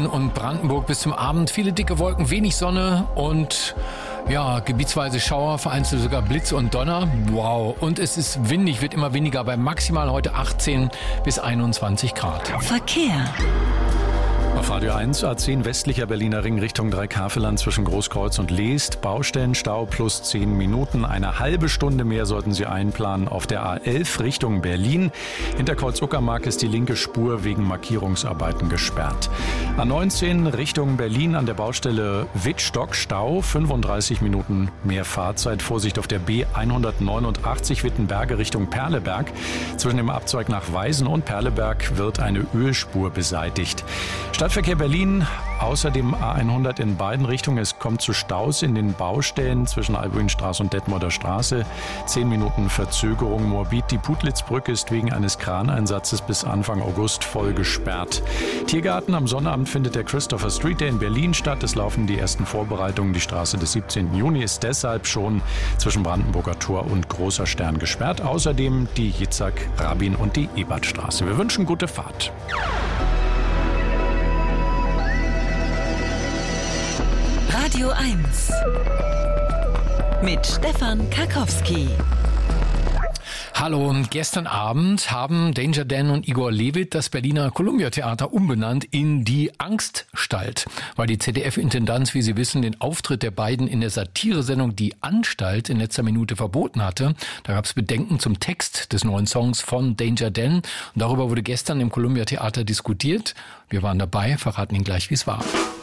Berlin und Brandenburg bis zum Abend viele dicke Wolken, wenig Sonne und ja, gebietsweise Schauer, vereinzelt sogar Blitz und Donner. Wow. Und es ist windig, wird immer weniger, bei maximal heute 18 bis 21 Grad. Verkehr. Auf Radio 1, A10 westlicher Berliner Ring Richtung Dreikasseland zwischen Großkreuz und Leest. Baustellenstau plus 10 Minuten. Eine halbe Stunde mehr sollten Sie einplanen auf der A11 Richtung Berlin. Hinter Kreuz-Uckermark ist die linke Spur wegen Markierungsarbeiten gesperrt. A19 Richtung Berlin an der Baustelle Wittstock Stau. 35 Minuten mehr Fahrzeit. Vorsicht auf der B189 Wittenberge Richtung Perleberg. Zwischen dem Abzweig nach Weisen und Perleberg wird eine Ölspur beseitigt. Stadtverkehr Berlin, außerdem A100 in beiden Richtungen. Es kommt zu Staus in den Baustellen zwischen Albuinstraße und Detmolder Straße. 10 Minuten Verzögerung. Morbid, die Putlitz-Brücke ist wegen eines Kraneinsatzes bis Anfang August voll gesperrt. Tiergarten, am Sonnabend findet der Christopher Street Day in Berlin statt. Es laufen die ersten Vorbereitungen. Die Straße des 17. Juni ist deshalb schon zwischen Brandenburger Tor und Großer Stern gesperrt. Außerdem die Jitzak, Rabin und die Ebertstraße. Wir wünschen gute Fahrt. Radio 1 mit Stefan Karkowski. Hallo, gestern Abend haben Danger Dan und Igor Levit das Berliner Columbia-Theater umbenannt in die Angststalt, weil die ZDF-Intendanz, wie Sie wissen, den Auftritt der beiden in der Satiresendung Die Anstalt in letzter Minute verboten hatte. Da gab es Bedenken zum Text des neuen Songs von Danger Dan und darüber wurde gestern im Columbia-Theater diskutiert. Wir waren dabei, verraten Ihnen gleich, wie es war.